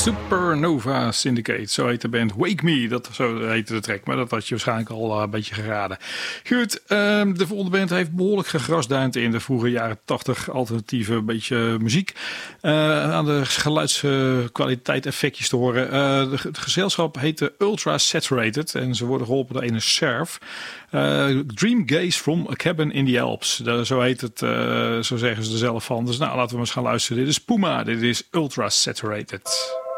Supernova Syndicate, zo heet de band. Wake Me, zo heette de track, maar dat had je waarschijnlijk al een beetje geraden. Goed, de volgende band heeft behoorlijk gegrasduind in de vroege jaren 80 alternatieve beetje muziek. Aan de geluidskwaliteit effectjes te horen. Het gezelschap heette Ultra Saturated en ze worden geholpen door een Serf. Dream Gaze from a Cabin in the Alps. Zo heet het, zo zeggen ze er zelf van. Dus nou, laten we maar eens gaan luisteren. Dit is Puma, dit is Ultra Saturated.